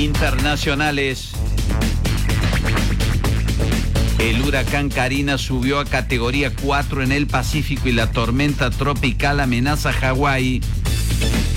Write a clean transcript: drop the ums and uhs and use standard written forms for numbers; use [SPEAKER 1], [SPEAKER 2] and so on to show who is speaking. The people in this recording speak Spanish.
[SPEAKER 1] Internacionales. El huracán Karina subió a categoría 4 en el Pacífico y la tormenta tropical amenaza Hawái.